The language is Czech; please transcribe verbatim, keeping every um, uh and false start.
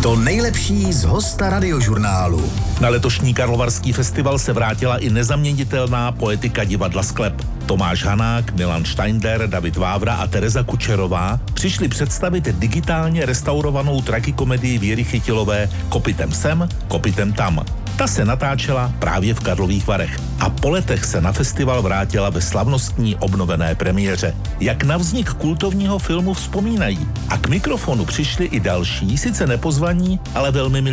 To nejlepší z hosta radiožurnálu. Na letošní Karlovarský festival se vrátila i nezaměnitelná poetika divadla Sklep. Tomáš Hanák, Milan Steindler, David Vávra a Tereza Kučerová přišli představit digitálně restaurovanou tragikomedii Věry Chytilové Kopytem sem, kopytem tam. Ta se natáčela právě v Karlových Varech a po letech se na festival vrátila ve slavnostní obnovené premiéře. Jak na vznik kultovního filmu vzpomínají. A k mikrofonu přišli i další, sice nepozvaní, ale velmi milí